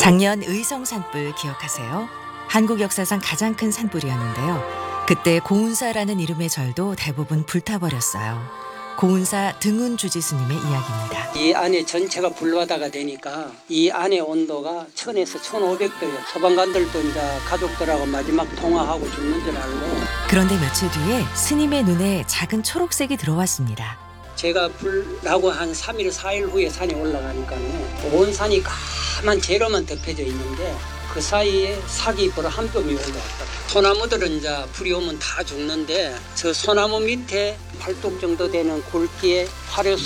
작년 의성 산불 기억하세요? 한국 역사상 가장 큰 산불이었는데요. 그때 고운사라는 이름의 절도 대부분 불타버렸어요. 고운사 등운 주지스님의 이야기입니다. 이 안에 전체가 불바다가 되니까 이 안에 온도가 1000에서 1500도예요. 소방관들도 이제 가족들하고 마지막 통화하고 죽는 줄 알고. 그런데 며칠 뒤에 스님의 눈에 작은 초록색이 들어왔습니다. 제가 불 나고 한 3일, 4일 후에 산에 올라가니까요. 온 산이 까만 재로만 덮여져 있는데 그 사이에 사기불 한 뼘이 올라왔더라고요. 소나무들은 이제 불이 오면 다 죽는데 저 소나무 밑에 팔뚝 정도 되는 굵기의 화려